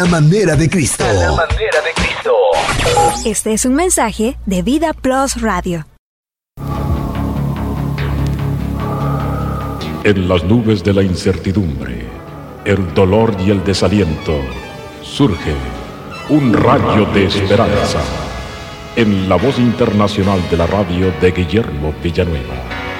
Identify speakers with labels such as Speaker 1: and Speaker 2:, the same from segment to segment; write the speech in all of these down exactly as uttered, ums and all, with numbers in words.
Speaker 1: La manera de Cristo.
Speaker 2: A la manera de Cristo.
Speaker 3: Este es un mensaje de Vida Plus Radio.
Speaker 4: En las nubes de la incertidumbre, el dolor y el desaliento, surge un rayo de esperanza en la voz internacional de la radio de Guillermo Villanueva.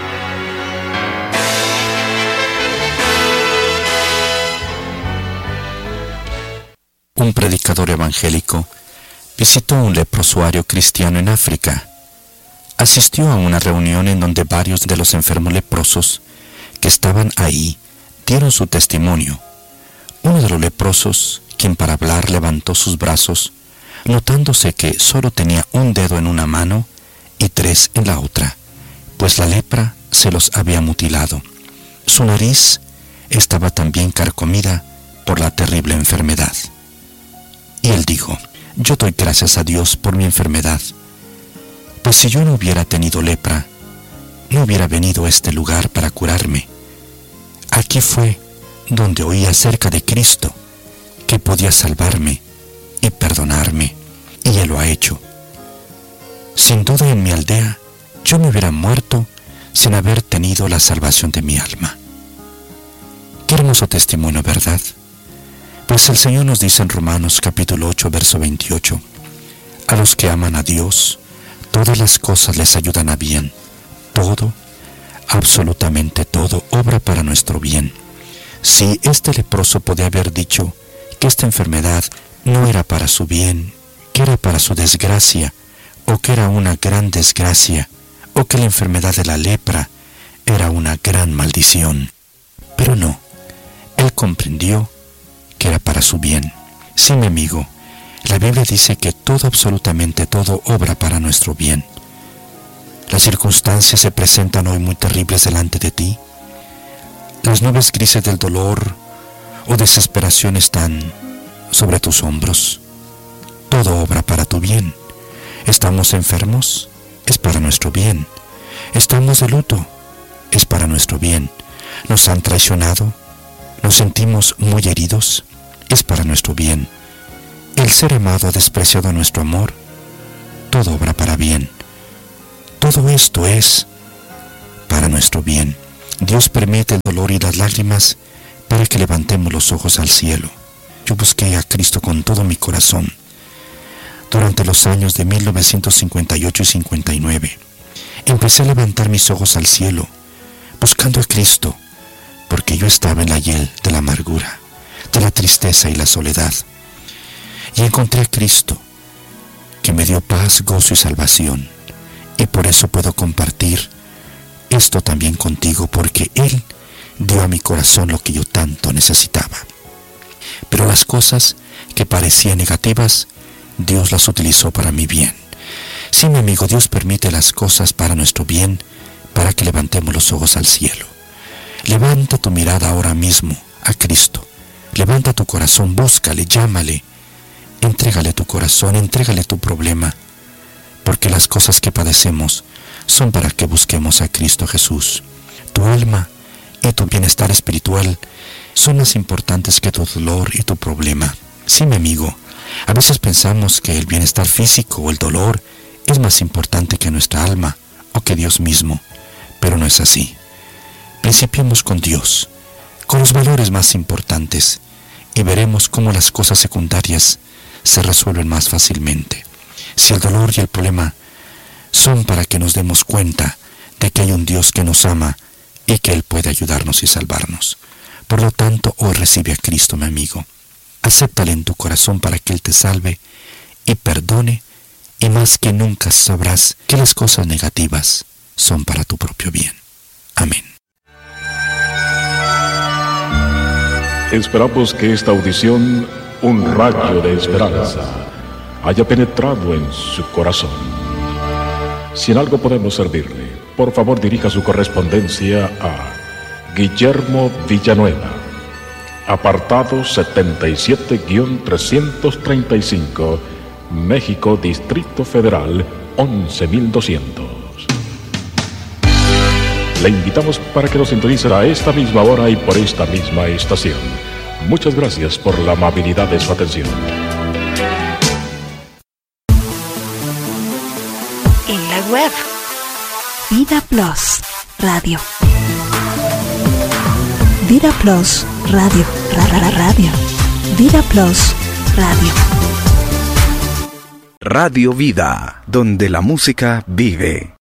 Speaker 5: Un predicador evangélico visitó un leprosuario cristiano en África. Asistió a una reunión en donde varios de los enfermos leprosos que estaban ahí dieron su testimonio. Uno de los leprosos, quien para hablar levantó sus brazos, notándose que solo tenía un dedo en una mano y tres en la otra, pues la lepra se los había mutilado. Su nariz estaba también carcomida por la terrible enfermedad. Y él dijo: yo doy gracias a Dios por mi enfermedad, pues si yo no hubiera tenido lepra, no hubiera venido a este lugar para curarme. Aquí fue donde oí acerca de Cristo, que podía salvarme y perdonarme, y Él lo ha hecho. Sin duda en mi aldea yo me hubiera muerto sin haber tenido la salvación de mi alma. Qué hermoso testimonio, ¿verdad? Pues el Señor nos dice en Romanos capítulo ocho, verso veintiocho, a los que aman a Dios, todas las cosas les ayudan a bien, todo, absolutamente todo, obra para nuestro bien. Si este leproso podía haber dicho que esta enfermedad no era para su bien, que era para su desgracia, o que era una gran desgracia, o que la enfermedad de la lepra era una gran maldición. Pero no, él comprendió que era para su bien. Sí, mi amigo, la Biblia dice que todo, absolutamente todo, obra para nuestro bien. Las circunstancias se presentan hoy muy terribles delante de ti. Las nubes grises del dolor o desesperación están sobre tus hombros. Todo obra para tu bien. Estamos enfermos, es para nuestro bien. Estamos de luto, es para nuestro bien. Nos han traicionado, nos sentimos muy heridos, es para nuestro bien. El ser amado ha despreciado nuestro amor, todo obra para bien. Todo esto es para nuestro bien. Dios permite el dolor y las lágrimas para que levantemos los ojos al cielo. Yo busqué a Cristo con todo mi corazón durante los años de mil novecientos cincuenta y ocho y cincuenta y nueve. Empecé a levantar mis ojos al cielo, buscando a Cristo, porque yo estaba en la hiel de la amargura, de la tristeza y la soledad. Y encontré a Cristo, que me dio paz, gozo y salvación. Y por eso puedo compartir esto también contigo, porque Él dio a mi corazón lo que yo tanto necesitaba. Pero las cosas que parecían negativas, Dios las utilizó para mi bien. Sí, mi amigo, Dios permite las cosas para nuestro bien, para que levantemos los ojos al cielo. Levanta tu mirada ahora mismo a Cristo. Levanta tu corazón, búscale, llámale. Entrégale tu corazón, entrégale tu problema, porque las cosas que padecemos son para que busquemos a Cristo Jesús. Tu alma y tu bienestar espiritual son más importantes que tu dolor y tu problema. Sí, mi amigo, a veces pensamos que el bienestar físico o el dolor es más importante que nuestra alma o que Dios mismo, pero no es así. Principiemos con Dios, con los valores más importantes, y veremos cómo las cosas secundarias se resuelven más fácilmente. Si el dolor y el problema son para que nos demos cuenta de que hay un Dios que nos ama y que Él puede ayudarnos y salvarnos. Por lo tanto, hoy recibe a Cristo, mi amigo. Acéptale en tu corazón para que Él te salve y perdone, y más que nunca sabrás que las cosas negativas son para tu propio bien. Amén.
Speaker 4: Esperamos que esta audición, un rayo de esperanza, haya penetrado en su corazón. Si en algo podemos servirle, por favor dirija su correspondencia a Guillermo Villanueva, apartado setenta y siete guión trescientos treinta y cinco, México, Distrito Federal, once mil doscientos. Le invitamos para que nos sintonice a esta misma hora y por esta misma estación. Muchas gracias por la amabilidad de su atención.
Speaker 3: En la web, Vida Plus Radio. Vida Plus Radio. Ra, ra, ra, radio. Vida Plus Radio.
Speaker 1: Radio Vida, donde la música vive.